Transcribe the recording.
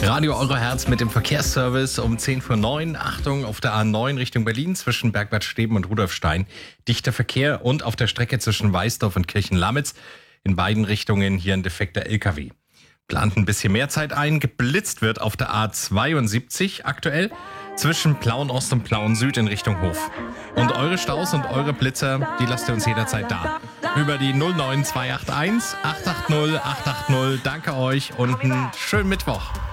Radio Euro Herz mit dem Verkehrsservice um 10:09 Uhr. Achtung, auf der A9 Richtung Berlin zwischen Bergbad Steben und Rudolfstein. Dichter Verkehr und auf der Strecke zwischen Weißdorf und Kirchenlamitz. In beiden Richtungen hier ein defekter LKW. Plant ein bisschen mehr Zeit ein. Geblitzt wird auf der A72 aktuell zwischen Plauen-Ost und Plauen-Süd in Richtung Hof. Und eure Staus und eure Blitzer, die lasst ihr uns jederzeit da. Über die 09281 880 880. Danke euch und einen schönen Mittwoch.